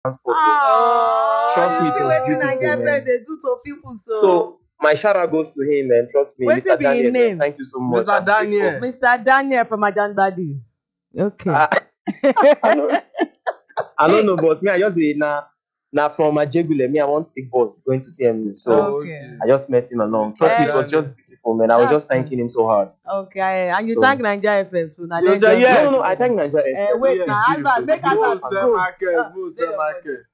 transport. Trust me, you it see was wetin beautiful, Naija man. FM dey do to people So my shout out goes to him, man. Trust me, Wetin Mr. be him Daniel, man. name? Thank you so much. Mr. I'm grateful. Daniel. Mr. Daniel from Ajangbadi. Okay. I don't know, but me, I just did now from Ajegule, me, I want sick boss going to see him. So Okay. I just met him along. Trust me, it was just beautiful, man. I was just thanking him so hard. Okay, and you So- thank Naija FM too. Yes. No, I thank Nigeria. Wait, Yes, now Alba, make Mo Alba se go. market, Mo se market.